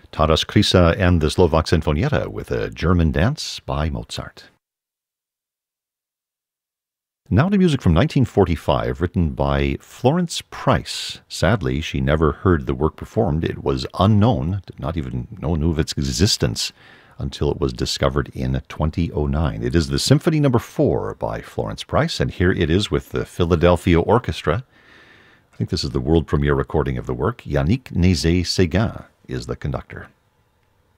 Taras Krysa and the Slovak Sinfonietta with a German dance by Mozart. Now to music from 1945, written by Florence Price. Sadly, she never heard the work performed. It was unknown, did not even know of its existence until it was discovered in 2009. It is the Symphony No. 4 by Florence Price, and here it is with the Philadelphia Orchestra. I think this is the world premiere recording of the work. Yannick Nézet-Séguin is the conductor.